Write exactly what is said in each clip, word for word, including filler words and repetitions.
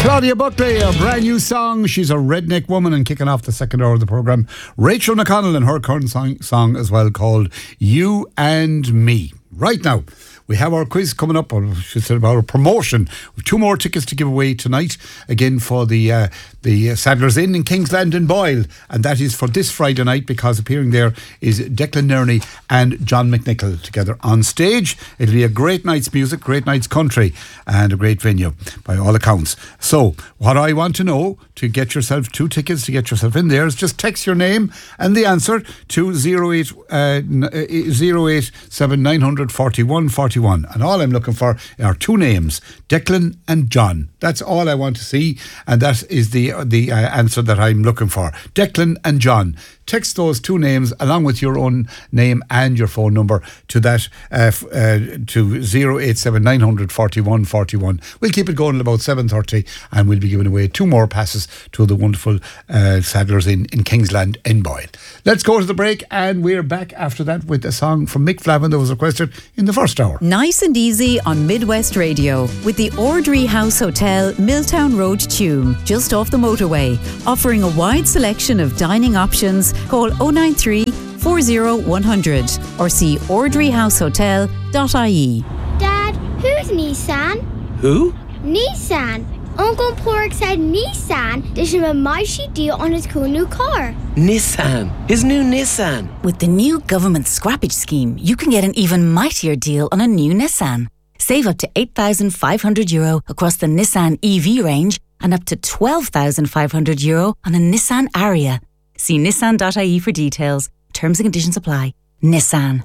Claudia Buckley, a brand new song. She's a redneck woman, and kicking off the second hour of the programme, Rachel McConnell and her current song, song as well, called You and Me. Right now, we have our quiz coming up, or I should say about our promotion. We have two more tickets to give away tonight, again for the uh, the Sadler's Inn in Kingsland and Boyle, and that is for this Friday night, because appearing there is Declan Nerney and John McNichol together on stage. It'll be a great night's music, great night's country, and a great venue by all accounts. So what I want to know, to get yourself two tickets, to get yourself in there, is just text your name and the answer to zero eight seven nine hundred forty-one forty-one, and all I'm looking for are two names, Declan and John. That's all I want to see, and that is the the uh, answer that I'm looking for. Declan and John. Text those two names along with your own name and your phone number to that uh, f- uh, to zero eight seven nine hundred forty-one forty-one. We'll keep it going till about seven thirty, and we'll be giving away two more passes to the wonderful uh, Sadler's Inn in Kingsland and Boyle. Let's go to the break, and we're back after that with a song from Mick Flavin that was requested in the first hour. Nice and easy on Midwest Radio with the Ordry House Hotel, Milltown Road, Tuam, just off the motorway, offering a wide selection of dining options. Call oh nine three, four oh one hundred or see ordry house hotel dot I E. Dad, who's Nissan? Who? Nissan. Uncle Pork said Nissan did him a mighty deal on his cool new car. Nissan. His new Nissan. With the new government scrappage scheme, you can get an even mightier deal on a new Nissan. Save up to eight thousand five hundred euro across the Nissan E V range and up to twelve thousand five hundred euro on a Nissan Ariya. See nissan dot I E for details. Terms and conditions apply. Nissan.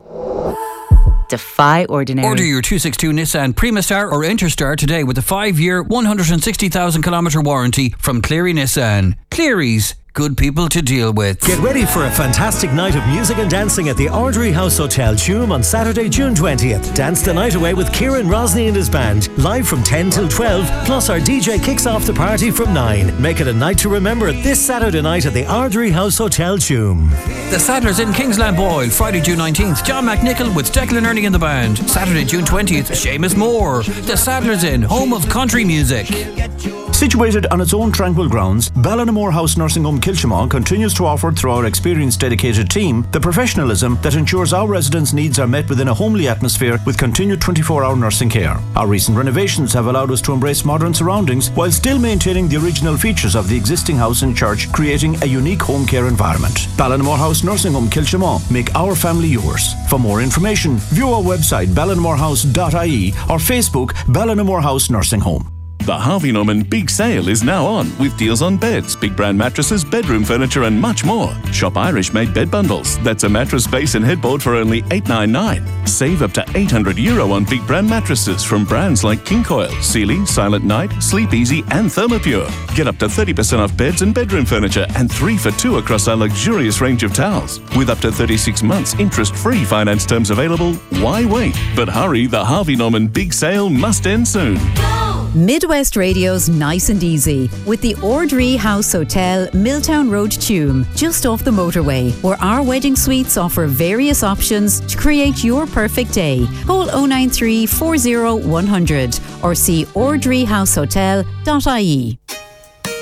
Defy ordinary. Order your two sixty-two Nissan Primastar or Interstar today with a five-year, one hundred sixty thousand kilometre warranty from Cleary Nissan. Cleary's, good people to deal with. Get ready for a fantastic night of music and dancing at the Ordry House Hotel, Tuam on Saturday, June twentieth. Dance the night away with Kieran Rosny and his band, live from ten till twelve, plus our D J kicks off the party from nine. Make it a night to remember this Saturday night at the Ordry House Hotel, Tuam. The Sadler's Inn Kingsland Boyle, Friday, June nineteenth, John McNichol with Declan Nerney in the band. Saturday, June twentieth, Seamus Moore. The Sadler's Inn, home of country music. Situated on its own tranquil grounds, Ballinamore House Nursing Home Kilchimon continues to offer, through our experienced dedicated team, the professionalism that ensures our residents' needs are met within a homely atmosphere with continued twenty-four hour nursing care. Our recent renovations have allowed us to embrace modern surroundings while still maintaining the original features of the existing house and church, creating a unique home care environment. Ballinamore House Nursing Home Kilchimon. Make our family yours. For more information, view our website ballinamore house dot I E or Facebook Ballinamore House Nursing Home. The Harvey Norman Big Sale is now on, with deals on beds, big brand mattresses, bedroom furniture and much more. Shop Irish-made bed bundles. That's a mattress base and headboard for only eight ninety-nine. Save up to eight hundred euro on big brand mattresses from brands like King Coil, Sealy, Silent Night, Sleep Easy and Thermopure. Get up to thirty percent off beds and bedroom furniture and three for two across our luxurious range of towels. With up to thirty-six months interest-free finance terms available, why wait? But hurry, the Harvey Norman Big Sale must end soon. Midwest Radio's Nice and Easy with the Ordry House Hotel, Milltown Road, Tuam, just off the motorway, where our wedding suites offer various options to create your perfect day. Call oh nine three, four oh one hundred or see ordry house hotel dot I E.